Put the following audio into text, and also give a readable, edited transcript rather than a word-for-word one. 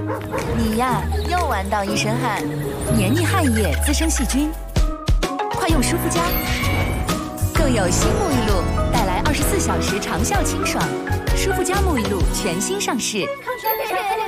你呀，又玩到一身汗，黏腻汗液滋生细菌。快用舒肤佳，更有新沐浴露，带来24小时长效清爽。舒肤佳沐浴露全新上市。